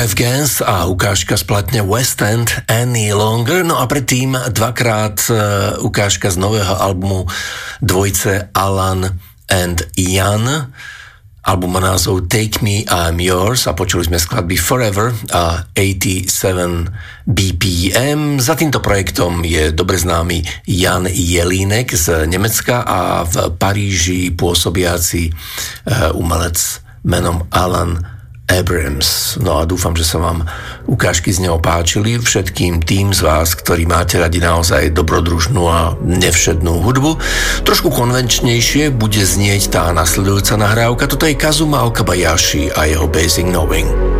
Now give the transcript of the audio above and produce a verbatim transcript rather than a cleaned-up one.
Afghans a ukážka z platne West End Any Longer, no a predtým dvakrát ukážka z nového albumu dvojce Alan and Ian. Album má názov Take Me, I'm Yours a počuli sme skladby Forever a osemdesiatsedem bé pé em. Za týmto projektom je dobre známy Jan Jelínek z Nemecka a v Paríži pôsobiaci umelec menom Alan Abrams. No a dúfam, že sa vám ukážky z neho páčili. Všetkým tým z vás, ktorí máte radi naozaj dobrodružnú a nevšednú hudbu. Trošku konvenčnejšie bude znieť tá nasledujúca nahrávka. Toto je Kazuma Okabayashi a jeho Basic Knowing.